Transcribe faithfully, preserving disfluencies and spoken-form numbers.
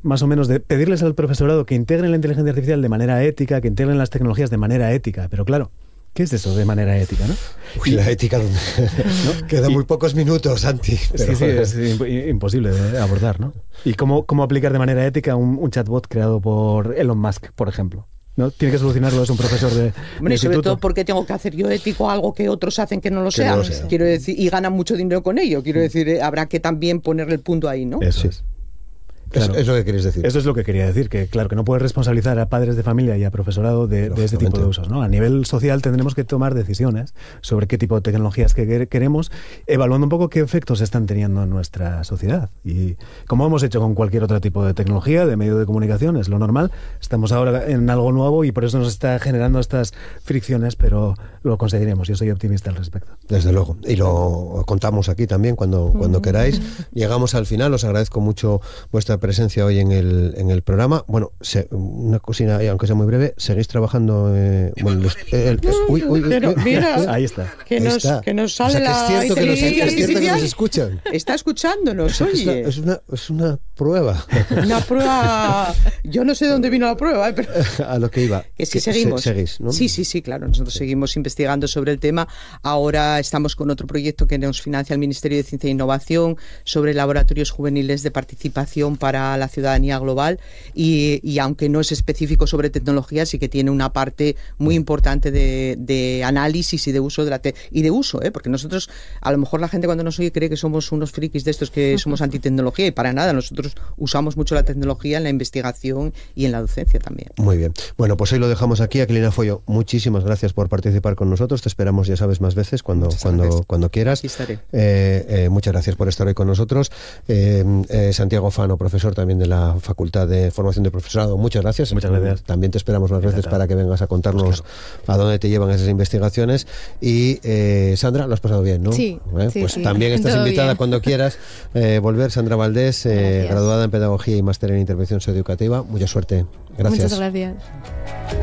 más o menos de pedirles al profesorado que integren la inteligencia artificial de manera ética, que integren las tecnologías de manera ética. Pero claro, ¿qué es eso de manera ética, no? Uy, la ética, ¿no? Quedan muy pocos minutos, Santi. Pero, sí, sí, es imp- imposible de abordar, ¿no? ¿Y cómo, cómo aplicar de manera ética un, un chatbot creado por Elon Musk, por ejemplo? ¿No? Tiene que solucionarlo, es un profesor de, bueno, de y sobre instituto. todo porque tengo que hacer yo ético algo que otros hacen que no lo Que sean. no lo sea. Quiero decir, y ganan mucho dinero con ello. Quiero decir, eh, habrá que también ponerle el punto ahí, ¿no? Eso Sí. es. Claro. Es, es lo que queréis decir. Eso es lo que quería decir, que claro, que no puedes responsabilizar a padres de familia y a profesorado de, de este tipo de usos, ¿no? A nivel social tendremos que tomar decisiones sobre qué tipo de tecnologías que queremos, evaluando un poco qué efectos están teniendo en nuestra sociedad. Y como hemos hecho con cualquier otro tipo de tecnología, de medio de comunicación, es lo normal. Estamos ahora en algo nuevo y por eso nos está generando estas fricciones, pero lo conseguiremos. Yo soy optimista al respecto. Desde luego. Y lo contamos aquí también cuando, cuando queráis. Llegamos al final. Os agradezco mucho vuestra presencia hoy en el, en el programa. Bueno, se, una cosina, aunque sea muy breve, seguís trabajando. Eh, bueno, los, eh, el, uy, uy, uy, Pero, mira, ahí está. Que Ahí nos, está. que nos O sale sea, que es la cierto que nos, inteligencia es cierto que nos artificial. escuchan. Está escuchándonos, O sea, que oye. Es una, es, una, es una prueba. Una prueba. Yo no sé de dónde vino la prueba, ¿eh? Pero A lo que iba. que sí Que seguimos. se- seguís, ¿no? Sí, sí, sí, claro. Nosotros Sí. seguimos investigando sobre el tema. Ahora estamos con otro proyecto que nos financia el Ministerio de Ciencia e Innovación sobre laboratorios juveniles de participación para la ciudadanía global y, y aunque no es específico sobre tecnología, sí que tiene una parte muy importante de, de análisis y de uso de la te y de uso, ¿eh? Porque nosotros, a lo mejor la gente cuando nos oye cree que somos unos frikis de estos que somos antitecnología y para nada. Nosotros usamos mucho la tecnología en la investigación y en la docencia también. Muy bien. Bueno, pues hoy lo dejamos aquí. Aquilina Follo, muchísimas gracias por participar con nosotros. Te esperamos, ya sabes, más veces cuando, cuando, cuando quieras. Aquí estaré. Eh, eh, muchas gracias por estar hoy con nosotros. Eh, eh, Santiago Fano, profesor también de la Facultad de Formación de Profesorado. Muchas gracias. Muchas gracias. También te esperamos más veces Encantado. para que vengas a contarnos Pues a dónde te llevan esas investigaciones. Y eh, Sandra, lo has pasado bien, ¿no? Sí, ¿Eh? sí, Pues sí. también estás Todo invitada bien. cuando quieras eh, volver. Sandra Valdés, eh, Gracias. graduada en Pedagogía y máster en Intervención Socioeducativa. Mucha suerte. Gracias. Muchas gracias.